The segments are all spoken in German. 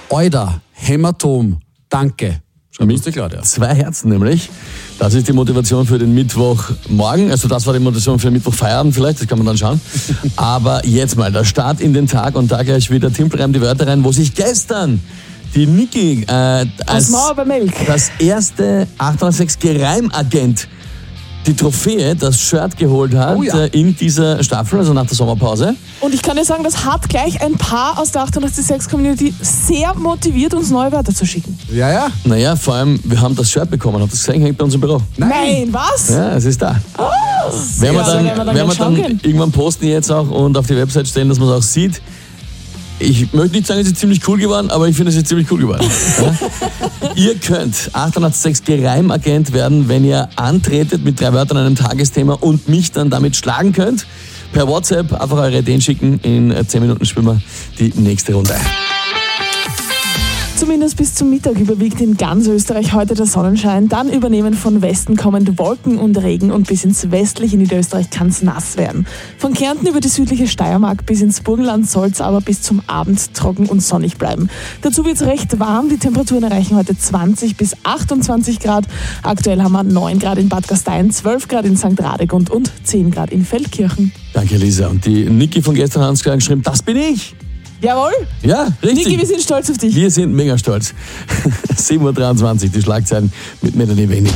Euda, Hämatom, danke. Mit Claudia. 2 Herzen nämlich. Das ist die Motivation für den Mittwochmorgen. Also das war die Motivation für den Mittwochfeierabend vielleicht, das kann man dann schauen. Aber jetzt mal der Start in den Tag und da gleich wieder Timpel reimt die Wörter rein, wo sich gestern die Niki als das erste 806 Geheimagent die Trophäe, das Shirt geholt hat in dieser Staffel, also nach der Sommerpause. Und ich kann dir sagen, das hat gleich ein paar aus der 886-Community sehr motiviert, uns neue Wörter zu schicken. Ja. Naja, vor allem, wir haben das Shirt bekommen. Habt ihr das gesehen? Hängt bei uns im Büro. Nein, was? Ja, es ist da. Werden wir dann irgendwann posten jetzt auch und auf die Website stellen, dass man es auch sieht. Ich möchte nicht sagen, es ist ziemlich cool geworden, aber ich finde, es ist ziemlich cool geworden. Ja? Ihr könnt 806 Geheimagent werden, wenn ihr antretet mit 3 Wörtern an einem Tagesthema und mich dann damit schlagen könnt. Per WhatsApp einfach eure Ideen schicken. In 10 Minuten spielen wir die nächste Runde. Zumindest bis zum Mittag überwiegt in ganz Österreich heute der Sonnenschein. Dann übernehmen von Westen kommend Wolken und Regen und bis ins westliche Niederösterreich kann es nass werden. Von Kärnten über die südliche Steiermark bis ins Burgenland soll es aber bis zum Abend trocken und sonnig bleiben. Dazu wird es recht warm. Die Temperaturen erreichen heute 20 bis 28 Grad. Aktuell haben wir 9 Grad in Bad Gastein, 12 Grad in St. Radegund und 10 Grad in Feldkirchen. Danke, Lisa. Und die Niki von gestern hat uns geschrieben, das bin ich. Jawohl. Ja, richtig. Niki, wir sind stolz auf dich. Wir sind mega stolz. 7.23 Uhr, die Schlagzeilen mit Melanie Wenig.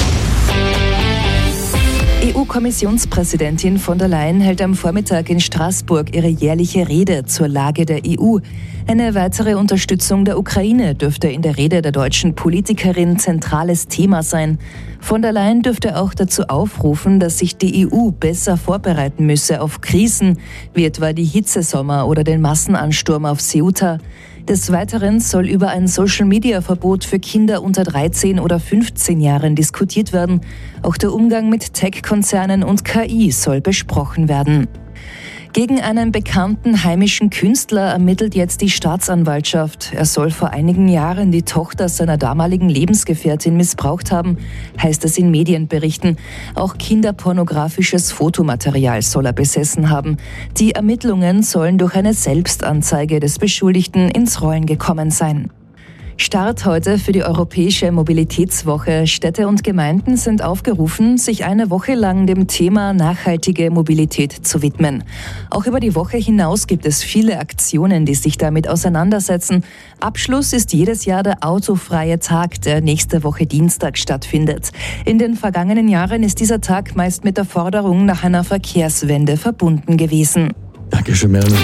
EU-Kommissionspräsidentin von der Leyen hält am Vormittag in Straßburg ihre jährliche Rede zur Lage der EU. Eine weitere Unterstützung der Ukraine dürfte in der Rede der deutschen Politikerin zentrales Thema sein. Von der Leyen dürfte auch dazu aufrufen, dass sich die EU besser vorbereiten müsse auf Krisen, wie etwa die Hitzesommer oder den Massenansturm auf Ceuta. Des Weiteren soll über ein Social-Media-Verbot für Kinder unter 13 oder 15 Jahren diskutiert werden. Auch der Umgang mit Tech-Konzernen und KI soll besprochen werden. Gegen einen bekannten heimischen Künstler ermittelt jetzt die Staatsanwaltschaft. Er soll vor einigen Jahren die Tochter seiner damaligen Lebensgefährtin missbraucht haben, heißt es in Medienberichten. Auch kinderpornografisches Fotomaterial soll er besessen haben. Die Ermittlungen sollen durch eine Selbstanzeige des Beschuldigten ins Rollen gekommen sein. Start heute für die Europäische Mobilitätswoche. Städte und Gemeinden sind aufgerufen, sich eine Woche lang dem Thema nachhaltige Mobilität zu widmen. Auch über die Woche hinaus gibt es viele Aktionen, die sich damit auseinandersetzen. Abschluss ist jedes Jahr der autofreie Tag, der nächste Woche Dienstag stattfindet. In den vergangenen Jahren ist dieser Tag meist mit der Forderung nach einer Verkehrswende verbunden gewesen. Dankeschön, Melanie.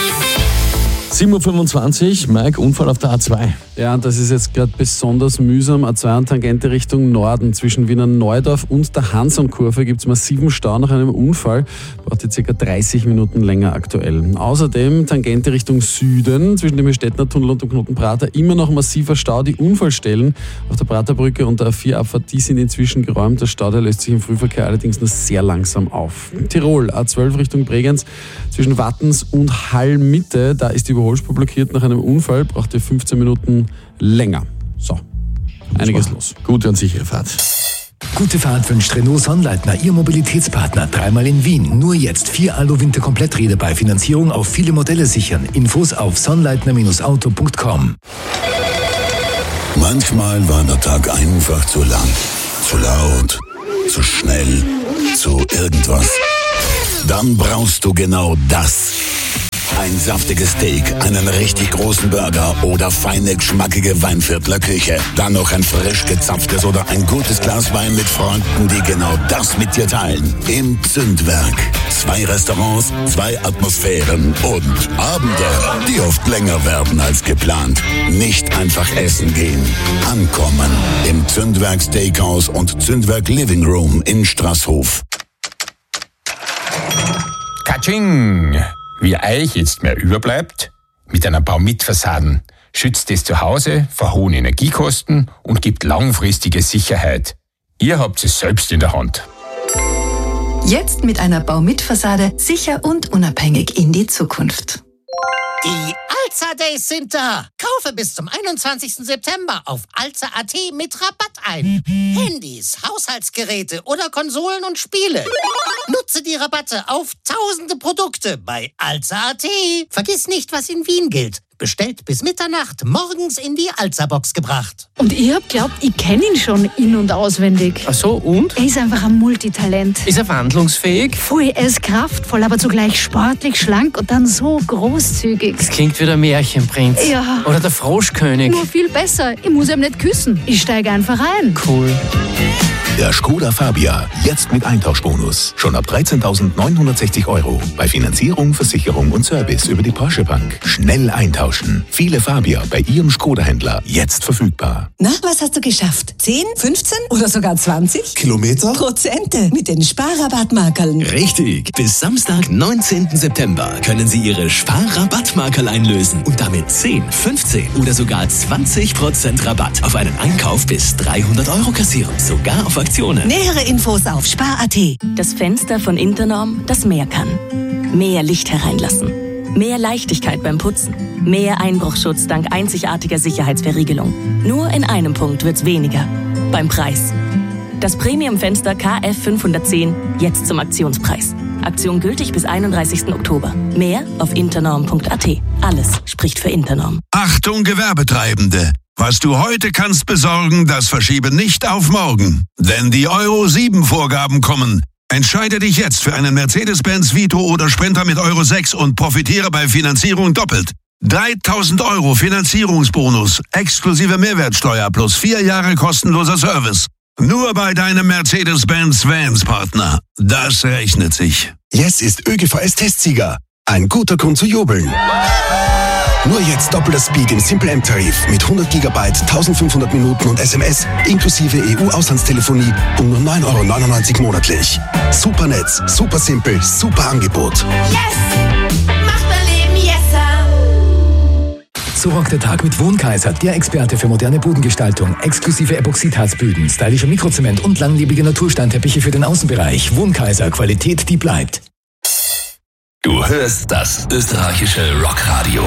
7.25 Uhr, Mike, Unfall auf der A2. Ja, und das ist jetzt gerade besonders mühsam. A2 und Tangente Richtung Norden. Zwischen Wiener Neudorf und der Hanson-Kurve gibt es massiven Stau nach einem Unfall. Braucht jetzt ca. 30 Minuten länger aktuell. Außerdem Tangente Richtung Süden. Zwischen dem Stettner Tunnel und dem Knoten Prater immer noch massiver Stau. Die Unfallstellen auf der Praterbrücke und der A4-Abfahrt, die sind inzwischen geräumt. Der Stau, der löst sich im Frühverkehr allerdings nur sehr langsam auf. Tirol, A12 Richtung Bregenz. Zwischen Wattens und Hall-Mitte, da ist die Überholspur blockiert nach einem Unfall. Braucht ihr 15 Minuten länger. So, einiges los. Gute und sichere Fahrt. Gute Fahrt wünscht Renault Sonnleitner, Ihr Mobilitätspartner. 3-mal in Wien. Nur jetzt 4 Alu-Winter-Kompletträder bei Finanzierung auf viele Modelle sichern. Infos auf sonnleitner-auto.com. Manchmal war der Tag einfach zu lang. Zu laut. Zu schnell. Zu irgendwas. Dann brauchst du genau das. Ein saftiges Steak, einen richtig großen Burger oder feine, geschmackige Weinviertler Küche. Dann noch ein frisch gezapftes oder ein gutes Glas Wein mit Freunden, die genau das mit dir teilen. Im Zündwerk. 2 Restaurants, 2 Atmosphären und Abende, die oft länger werden als geplant. Nicht einfach essen gehen. Ankommen im Zündwerk Steakhouse und Zündwerk Living Room in Straßhof. Katsching! Wie euch jetzt mehr überbleibt, mit einer Baumitfassaden schützt es zu Hause vor hohen Energiekosten und gibt langfristige Sicherheit. Ihr habt es selbst in der Hand. Jetzt mit einer Baumitfassade sicher und unabhängig in die Zukunft. Die Alza Days sind da. Kaufe bis zum 21. September auf alza.at mit Rabatt ein. Handys, Haushaltsgeräte oder Konsolen und Spiele. Nutze die Rabatte auf tausende Produkte bei Alza.at. Vergiss nicht, was in Wien gilt. Bestellt bis Mitternacht, morgens in die Alza-Box gebracht. Und ihr habt glaubt, ich kenne ihn schon in- und auswendig. Ach so, und? Er ist einfach ein Multitalent. Ist er wandlungsfähig? Voll, er ist kraftvoll, aber zugleich sportlich, schlank und dann so großzügig. Das klingt wie der Märchenprinz. Ja. Oder der Froschkönig. Nur viel besser. Ich muss ihm nicht küssen. Ich steige einfach ein. Cool. Der Skoda Fabia, jetzt mit Eintauschbonus. Schon ab 13.960 €. Bei Finanzierung, Versicherung und Service über die Porsche Bank. Schnell eintauschen. Viele Fabia bei Ihrem Skoda-Händler jetzt verfügbar. Na, was hast du geschafft? 10, 15 oder sogar 20? Kilometer? Prozente mit den Sparrabattmarkerln. Richtig. Bis Samstag, 19. September können Sie Ihre Sparrabattmarkerl einlösen und damit 10, 15 oder sogar 20% Rabatt auf einen Einkauf bis 300 € kassieren. Sogar auf Aktionen. Nähere Infos auf Spar.at. Das Fenster von Internorm, das mehr kann. Mehr Licht hereinlassen. Mehr Leichtigkeit beim Putzen. Mehr Einbruchschutz dank einzigartiger Sicherheitsverriegelung. Nur in einem Punkt wird's weniger. Beim Preis. Das Premium-Fenster KF 510 jetzt zum Aktionspreis. Aktion gültig bis 31. Oktober. Mehr auf internorm.at. Alles spricht für Internorm. Achtung Gewerbetreibende! Was du heute kannst besorgen, das verschiebe nicht auf morgen. Denn die Euro 7 Vorgaben kommen. Entscheide dich jetzt für einen Mercedes-Benz Vito oder Sprinter mit Euro 6 und profitiere bei Finanzierung doppelt. 3.000 € Finanzierungsbonus, exklusive Mehrwertsteuer plus 4 Jahre kostenloser Service. Nur bei deinem Mercedes-Benz Vans-Partner. Das rechnet sich. Jetzt ist ÖGVS-Testsieger. Ein guter Grund zu jubeln. Nur jetzt doppelter Speed im Simple M-Tarif mit 100 GB, 1500 Minuten und SMS inklusive EU-Auslandstelefonie um nur 9,99 € monatlich. Super Netz, super simpel, super Angebot. Yes! Macht mein Leben yesser! So rockt der Tag mit Wohnkaiser, der Experte für moderne Bodengestaltung, exklusive Epoxidharzböden, stylischer Mikrozement und langlebige Natursteinteppiche für den Außenbereich. Wohnkaiser, Qualität, die bleibt. Du hörst das österreichische Rockradio.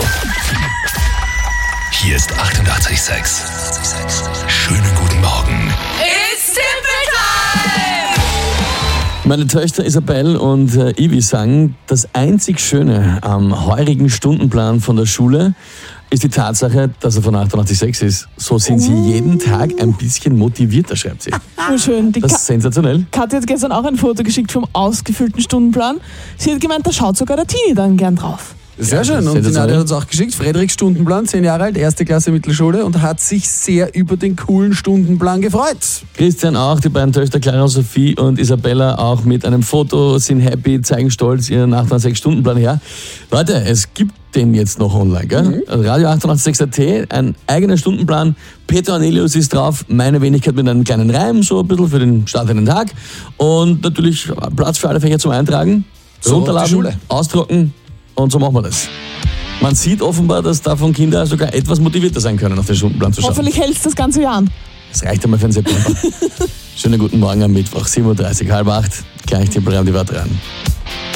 Hier ist 88,6. Schönen guten Morgen. It's Simple Time! Meine Töchter Isabelle und Ivi sagen, das einzig Schöne am heurigen Stundenplan von der Schule ist die Tatsache, dass er von 88,6 ist. So sind sie jeden Tag ein bisschen motivierter, schreibt sie. Schön. Die Das ist sensationell. Kathi hat gestern auch ein Foto geschickt vom ausgefüllten Stundenplan. Sie hat gemeint, da schaut sogar der Tini dann gern drauf. Sehr schön. Und die Nadja hat uns auch geschickt. Frederik Stundenplan, 10 Jahre alt, 1. Klasse Mittelschule und hat sich sehr über den coolen Stundenplan gefreut. Christian auch, die beiden Töchter Clara Sophie und Isabella auch mit einem Foto, sind happy, zeigen stolz ihren 88-Stunden-Plan her. Leute, es gibt den jetzt noch online, gell? Radio 88.6 ein eigener Stundenplan. Peter Ornelius ist drauf, meine Wenigkeit mit einem kleinen Reim, so ein bisschen für den Start in den Tag. Und natürlich Platz für alle Fächer zum Eintragen. Runterladen, ausdrucken. Und so machen wir das. Man sieht offenbar, dass davon Kinder sogar etwas motivierter sein können, auf den Stundenplan zu schauen. Hoffentlich hält es das ganze Jahr an. Das reicht einmal für den September. Schönen guten Morgen am Mittwoch, 7:30 Uhr, 7:30, gleich Tempel die war dran.